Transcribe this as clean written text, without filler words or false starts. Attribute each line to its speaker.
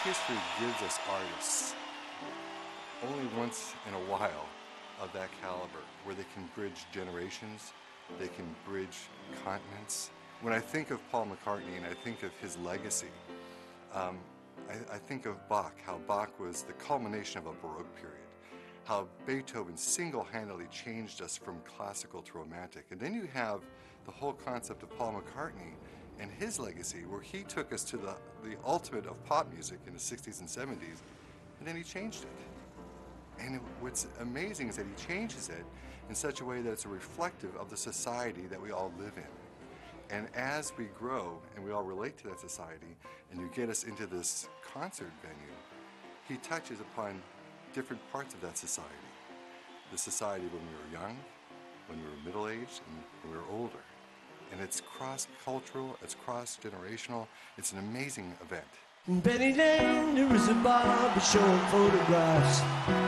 Speaker 1: history gives us artists only once in a while of that caliber, where they can bridge generations, they can bridge continents. When I think of Paul McCartney and I think of his legacy, I think of Bach, how Bach was the culmination of a Baroque period, how Beethoven single-handedly changed us from classical to romantic. And then you have the whole concept of Paul McCartney and his legacy, where he took us to the ultimate of pop music in the 60s and 70s, and then he changed it. And what's amazing is that he changes it in such a way that it's a reflective of the society that we all live in. And as we grow and we all relate to that society, and you get us into this concert venue, he touches upon different parts of that society. The society when we were young, when we were middle-aged, and when we were older. And it's cross-cultural, it's cross-generational, it's an amazing event.
Speaker 2: In Penny Lane, there is a barber showing photographs